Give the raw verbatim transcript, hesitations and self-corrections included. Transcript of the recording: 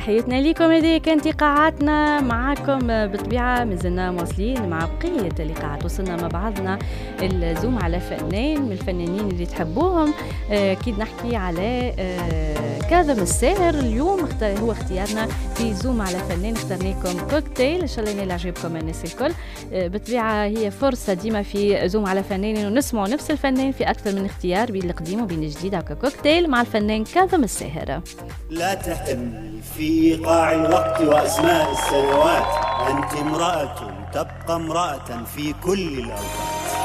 تحياتنا ليكم. هذه كانت لقاءاتنا معكم بالطبيعة، مازلنا مواصلين مع بقية اللقاءات. وصلنا مع بعضنا الزوم على فنان من الفنانين اللي تحبوهم. أكيد نحكي على كاظم الساهر. اليوم اختار هو اختيارنا في زوم على فنان. اخترنا لكم كوكتيل، ان شاء الله ينال عجبكم الناس الكل. بالطبيعة هي فرصة ديما في زوم على فنان انه نسمعوا نفس الفنان في اكثر من اختيار بين القديم وبين الجديد. هكا كوكتيل مع الفنان كاظم الساهر. لا تهتمي في قاع الوقت وأسماء السنوات، أنت امرأة تبقى امرأة في كل الأوقات.